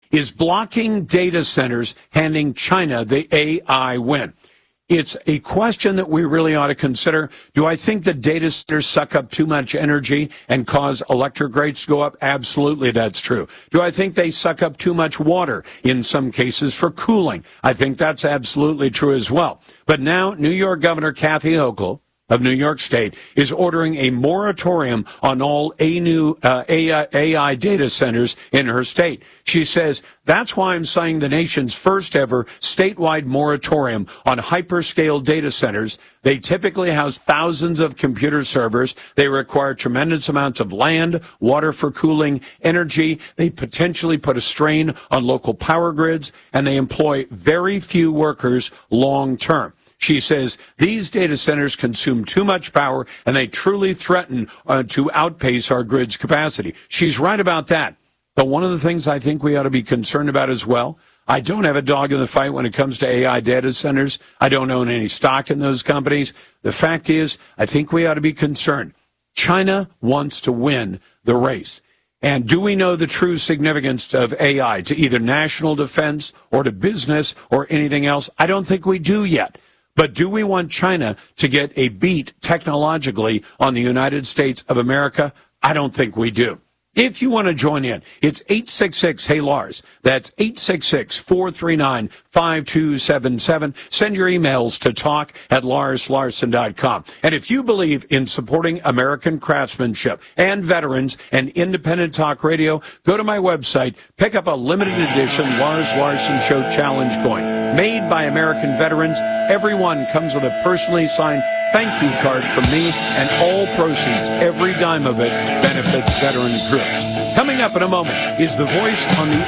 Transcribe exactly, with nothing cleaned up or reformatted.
Is blocking data centers handing China the A I win? It's a question that we really ought to consider. Do I think that data centers suck up too much energy and cause electric rates to go up? Absolutely, that's true. Do I think they suck up too much water in some cases for cooling? I think that's absolutely true as well. But now New York Governor Kathy Hochul of New York State is ordering a moratorium on all A I, A I data centers in her state. She says, that's why I'm signing the nation's first ever statewide moratorium on hyperscale data centers. They typically house thousands of computer servers. They require tremendous amounts of land, water for cooling, energy. They potentially put a strain on local power grids, and they employ very few workers long term. She says these data centers consume too much power and they truly threaten uh, to outpace our grid's capacity. She's right about that. But one of the things I think we ought to be concerned about as well, I don't have a dog in the fight when it comes to A I data centers. I don't own any stock in those companies. The fact is, I think we ought to be concerned. China wants to win the race. And do we know the true significance of A I to either national defense or to business or anything else? I don't think we do yet. But do we want China to get a beat technologically on the United States of America? I don't think we do. If you want to join in, it's eight six six, hey Lars. That's eight six six, four three nine, five two seven seven. Send your emails to talk at lars larson dot com. And if you believe in supporting American craftsmanship and veterans and independent talk radio, go to my website, pick up a limited edition Lars Larson Show Challenge coin. Made by American veterans, everyone comes with a personally signed thank you card from me, and all proceeds, every dime of it, benefits veteran groups. Coming up in a moment is the voice on the